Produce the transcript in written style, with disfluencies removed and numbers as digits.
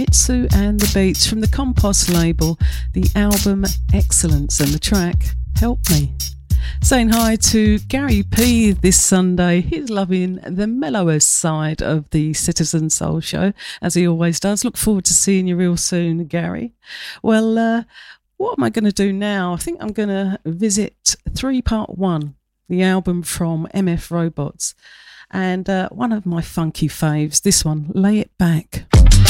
Itsu and the Beats from the Compost label, the album Excellence, and the track Help Me. Saying hi to Gary P this Sunday. He's loving the mellowest side of the Citizen Soul show, as he always does. Look forward to seeing you real soon, Gary. Well, what am I going to do now? I think I'm going to visit 3 Part 1, the album from MF Robots, and one of my funky faves, this one, Lay It Back.